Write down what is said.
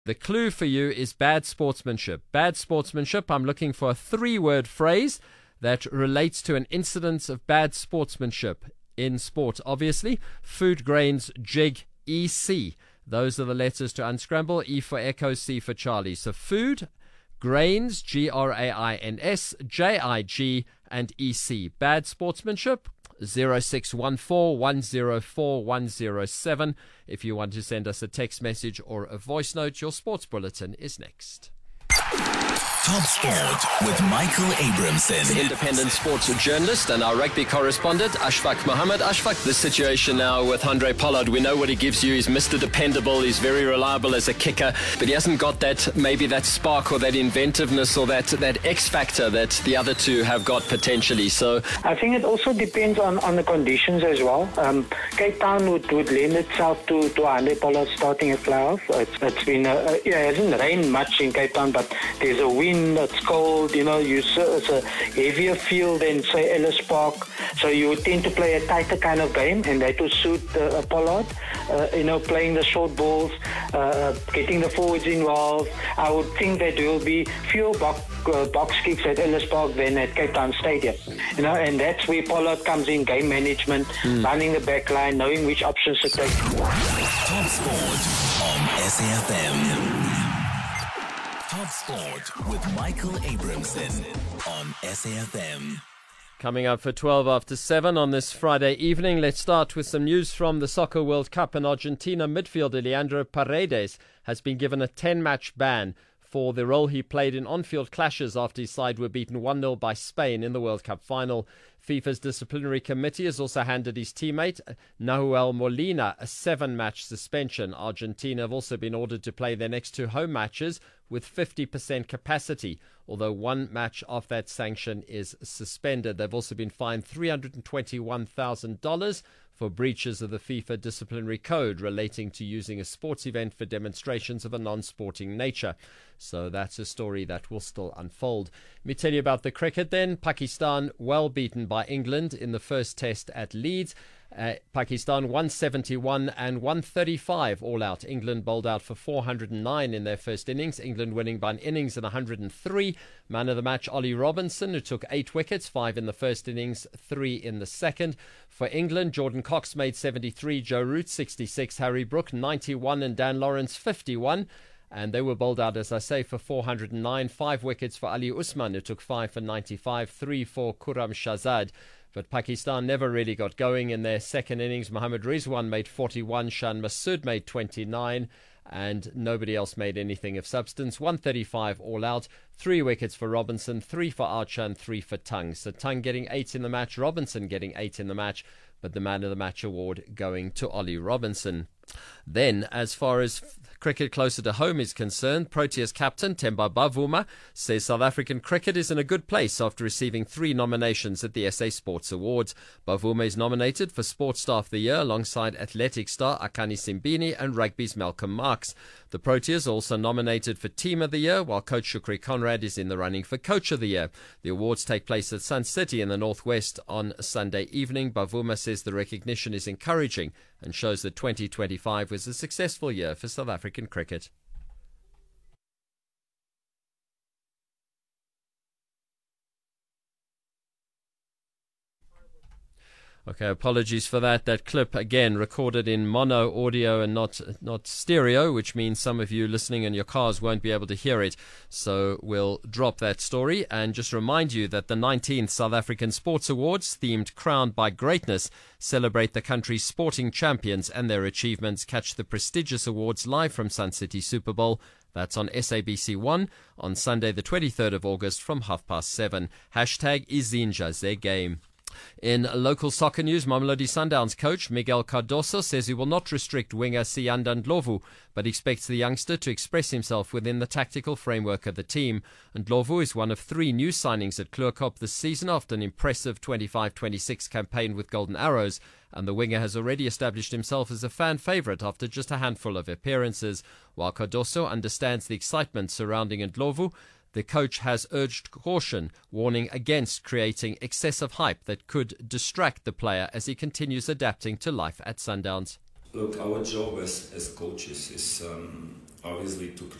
The clue for you is bad sportsmanship. Bad sportsmanship, I'm looking for a 3-word phrase that relates to an incident of bad sportsmanship in sport, obviously. Food, grains, jig, EC. Those are the letters to unscramble. E for Echo, C for Charlie. So food, grains, GRAINS, JIG, and EC. Bad sportsmanship. 0614104107. If you want to send us a text message or a voice note, your sports bulletin is next. Top Sport with Michael Abramson. Independent sports journalist and our rugby correspondent, Ashfaq Mohammed. Ashfaq, the situation now with Handré Pollard, we know what he gives you. He's Mr. Dependable. He's very reliable as a kicker, but he hasn't got maybe that spark or that inventiveness or that X factor that the other two have got potentially. So I think it also depends on the conditions as well. Cape Town would lend itself to Handré Pollard starting a playoff. It's been it hasn't rained much in Cape Town, but there's a wind. It's cold, it's a heavier field than, say, Ellis Park. So you would tend to play a tighter kind of game, and that would suit Pollard. Playing the short balls, getting the forwards involved. I would think that there will be fewer box kicks at Ellis Park than at Cape Town Stadium. And that's where Pollard comes in, game management, running the back line, knowing which options to take. Top Sport on SAFM. Top Sport with Michael Abramson on SAFM. Coming up for 12 after 7 on this Friday evening, let's start with some news from the Soccer World Cup. And Argentina midfielder Leandro Paredes has been given a 10-match ban for the role he played in on-field clashes after his side were beaten 1-0 by Spain in the World Cup final. FIFA's disciplinary committee has also handed his teammate Nahuel Molina a 7-match suspension. Argentina have also been ordered to play their next 2 home matches with 50% capacity, although 1 match of that sanction is suspended. They've also been fined $321,000 for breaches of the FIFA disciplinary code relating to using a sports event for demonstrations of a non-sporting nature. So that's a story that will still unfold. Let me tell you about the cricket then. Pakistan well beaten by England in the first test at Leeds. Pakistan 171 and 135 all out. England bowled out for 409 in their first innings. England winning by an innings and 103. Man of the match Ollie Robinson, who took 8 wickets, 5 in the first innings, 3 in the second. For England, Jordan Cox made 73, Joe Root 66, Harry Brook 91 and Dan Lawrence 51. And they were bowled out, as I say, for 409. 5 wickets for Ali Usman, who took 5 for 95, 3 for Khurram Shahzad. But Pakistan never really got going in their second innings. Mohammad Rizwan made 41, Shan Masood made 29, and nobody else made anything of substance. 135 all out, 3 wickets for Robinson, 3 for Archer and 3 for Tung. So Tung getting 8 in the match, Robinson getting 8 in the match, but the man of the match award going to Ollie Robinson. Then, as far as cricket closer to home is concerned, Proteas captain Themba Bavuma says South African cricket is in a good place after receiving 3 nominations at the SA Sports Awards. Bavuma is nominated for Sports Star of the Year alongside athletic star Akani Simbini and rugby's Malcolm Marx. The Proteas are also nominated for Team of the Year, while coach Shukri Conrad is in the running for Coach of the Year. The awards take place at Sun City in the Northwest on Sunday evening. Bavuma says the recognition is encouraging and shows that 2025 was a successful year for South African cricket. Okay, apologies for that. That clip, again, recorded in mono audio and not stereo, which means some of you listening in your cars won't be able to hear it. So we'll drop that story and just remind you that the 19th South African Sports Awards, themed Crowned by Greatness, celebrate the country's sporting champions and their achievements. Catch the prestigious awards live from Sun City Super Bowl. That's on SABC1 on Sunday the 23rd of August from 7:30. Hashtag Izinja Ze Game. In local soccer news, Mamelodi Sundowns coach Miguel Cardoso says he will not restrict winger Siyanda Ndlovu, but expects the youngster to express himself within the tactical framework of the team. Ndlovu is one of 3 new signings at Kluwerkop this season after an impressive 25-26 campaign with Golden Arrows, and the winger has already established himself as a fan favourite after just a handful of appearances. While Cardoso understands the excitement surrounding Ndlovu, the coach has urged caution, warning against creating excessive hype that could distract the player as he continues adapting to life at Sundowns. Look, our job as coaches is obviously took